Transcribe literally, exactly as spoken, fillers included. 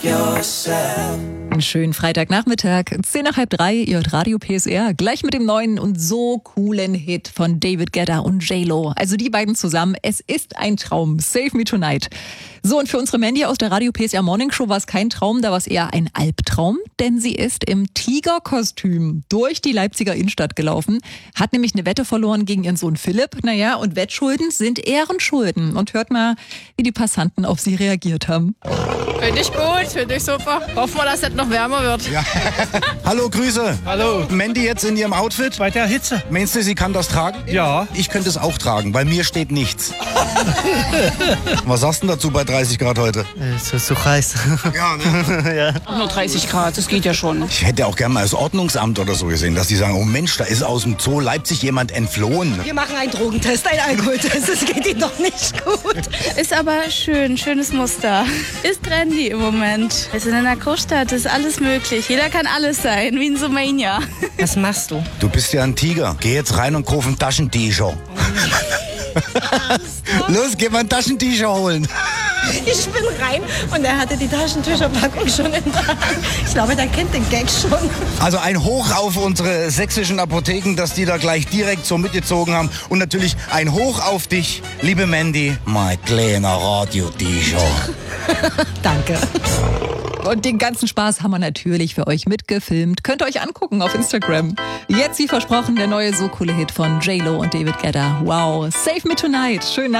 yourself. Einen schönen Freitagnachmittag, zehn nach halb drei, ihr hört Radio P S R, gleich mit dem neuen und so coolen Hit von David Guetta und J-Lo. Also die beiden zusammen, es ist ein Traum, Save Me Tonight. So, und für unsere Mandy aus der Radio P S R Morning Show war es kein Traum, da war es eher ein Albtraum, denn sie ist im Tigerkostüm durch die Leipziger Innenstadt gelaufen, hat nämlich eine Wette verloren gegen ihren Sohn Philipp, naja, und Wettschulden sind Ehrenschulden. Und hört mal, wie die Passanten auf sie reagiert haben. Finde ich gut, finde ich super. Hoffen wir, dass es noch wärmer wird. Ja. Hallo, Grüße. Hallo. Mandy jetzt in ihrem Outfit. Bei der Hitze. Meinst du, sie kann das tragen? Ja. Ich könnte es auch tragen, bei mir steht nichts. Was sagst du denn dazu bei dreißig Grad heute? Es ist so heiß. Ja, ne? Ja. Nur dreißig Grad, das geht ja schon. Ich hätte auch gerne mal das Ordnungsamt oder so gesehen, dass die sagen, oh Mensch, da ist aus dem Zoo Leipzig jemand entflohen. Wir machen einen Drogentest, einen Alkoholtest, das geht Ihnen doch nicht gut. Ist aber schön, schönes Muster. Ist trendy im Moment. Wir sind in einer Großstadt, ist alles möglich. Jeder kann alles sein, wie in Sumania. Was machst du? Du bist ja ein Tiger. Geh jetzt rein und kauf ein Taschentücher. Los, geh mal ein Taschentücher holen. Ich bin rein und er hatte die Taschentücherpackung schon in der Hand. Ich glaube, der kennt den Gag schon. Also ein Hoch auf unsere sächsischen Apotheken, dass die da gleich direkt so mitgezogen haben. Und natürlich ein Hoch auf dich, liebe Mandy, mein kleiner Radio-T-Shirt. Danke. Und den ganzen Spaß haben wir natürlich für euch mitgefilmt. Könnt ihr euch angucken auf Instagram. Jetzt, wie versprochen, der neue so coole Hit von J-Lo und David Guetta. Wow, Save Me Tonight. Schönen